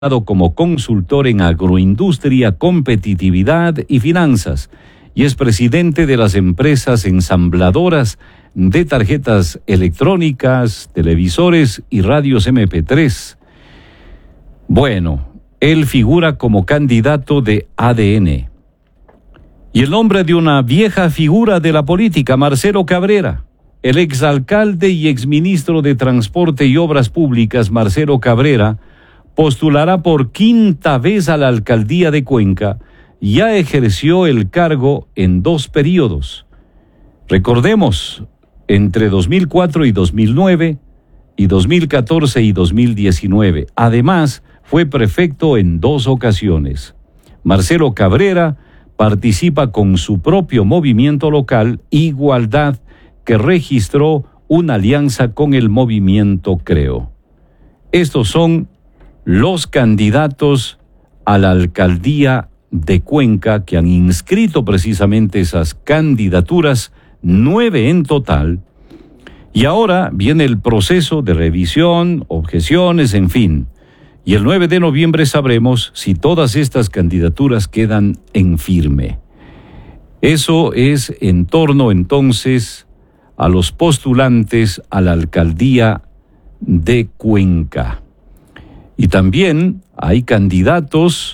como consultor en agroindustria, competitividad y finanzas, y es presidente de las empresas ensambladoras de tarjetas electrónicas, televisores y radios MP3. Bueno, él figura como candidato de ADN. Y el nombre de una vieja figura de la política, Marcelo Cabrera. El exalcalde y exministro de Transporte y Obras Públicas, Marcelo Cabrera, postulará por quinta vez a la alcaldía de Cuenca. Ya ejerció el cargo en 2 periodos. Recordemos, entre 2004 y 2009 y 2014 y 2019. Además, fue prefecto en 2 ocasiones. Marcelo Cabrera participa con su propio movimiento local, Igualdad, que registró una alianza con el movimiento Creo. Estos son los candidatos a la alcaldía de Cuenca que han inscrito precisamente esas candidaturas, 9 en total, y ahora viene el proceso de revisión, objeciones, en fin, y el 9 de noviembre sabremos si todas estas candidaturas quedan en firme. Eso es en torno entonces a los postulantes a la alcaldía de Cuenca. Y también hay candidatos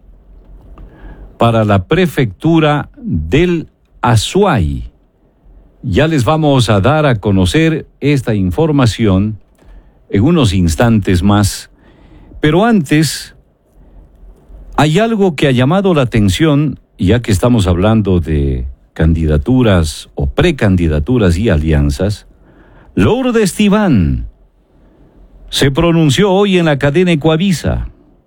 para la prefectura del Azuay. Ya les vamos a dar a conocer esta información en unos instantes más. Pero antes, hay algo que ha llamado la atención, ya que estamos hablando de candidaturas o precandidaturas y alianzas. Lourdes Tibán se pronunció hoy en la cadena Ecuavisa.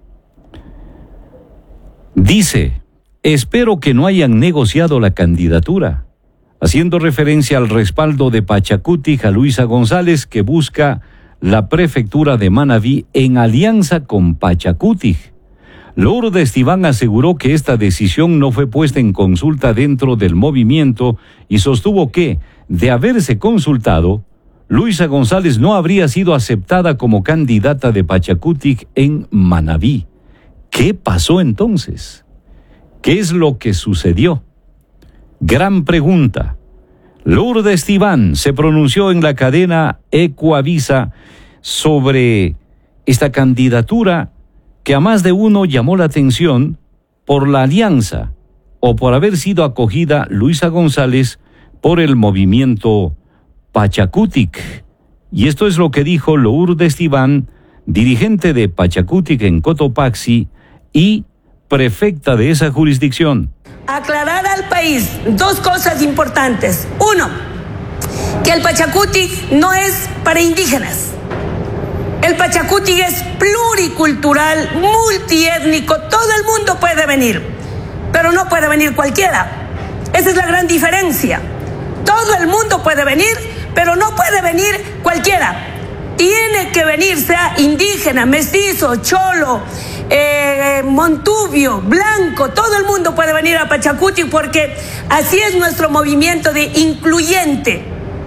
Dice: espero que no hayan negociado la candidatura, haciendo referencia al respaldo de Pachacuti a Luisa González, que busca la prefectura de Manabí en alianza con Pachacuti. Lourdes Tibán aseguró que esta decisión no fue puesta en consulta dentro del movimiento y sostuvo que, de haberse consultado, Luisa González no habría sido aceptada como candidata de Pachacuti en Manabí. ¿Qué pasó entonces? ¿Qué es lo que sucedió? Gran pregunta. Lourdes Tibán se pronunció en la cadena Ecuavisa sobre esta candidatura que a más de uno llamó la atención por la alianza o por haber sido acogida Luisa González por el movimiento Pachacutic. Y esto es lo que dijo Lourdes Tibán, dirigente de Pachacutic en Cotopaxi y prefecta de esa jurisdicción. Aclarar al país 2 cosas importantes. 1, que el Pachacutic no es para indígenas. El Pachacutic es pluricultural, multiétnico, todo el mundo puede venir, pero no puede venir cualquiera. Esa es la gran diferencia. Todo el mundo puede venir, pero no puede venir cualquiera. Tiene que venir, sea indígena, mestizo, cholo, montubio, blanco, todo el mundo puede venir a Pachacutic porque así es nuestro movimiento de incluyente.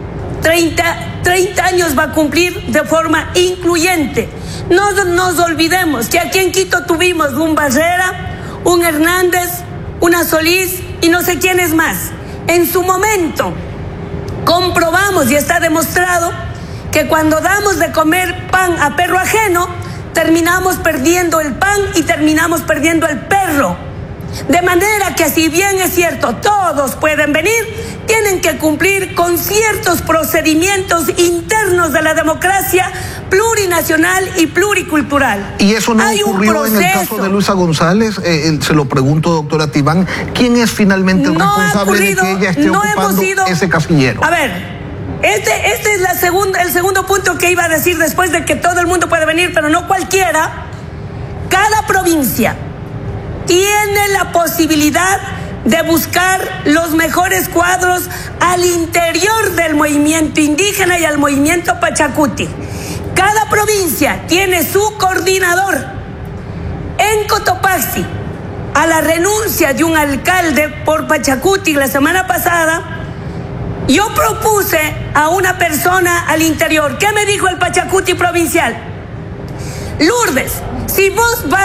30 años va a cumplir de forma incluyente. No nos olvidemos que aquí en Quito tuvimos un Barrera, un Hernández, una Solís y no sé quién es más. En su momento comprobamos y está demostrado que cuando damos de comer pan a perro ajeno, terminamos perdiendo el pan y terminamos perdiendo el perro. De manera que si bien es cierto, todos pueden venir, tienen que cumplir con ciertos procedimientos internos de la democracia plurinacional y pluricultural. ¿Y eso no ocurrió en el caso de Luisa González? Se lo pregunto, doctora Tibán. ¿Quién es finalmente el responsable de que ella esté ocupando ese casillero? A ver, este es el segundo punto que iba a decir después de que todo el mundo puede venir, pero no cualquiera. Cada provincia tiene la posibilidad de buscar los mejores cuadros al interior del movimiento indígena y al movimiento Pachacuti. Cada provincia tiene su coordinador. En Cotopaxi, a la renuncia de un alcalde por Pachacuti la semana pasada, yo propuse a una persona al interior. ¿Qué me dijo el Pachacuti provincial? Lourdes, Si vos vas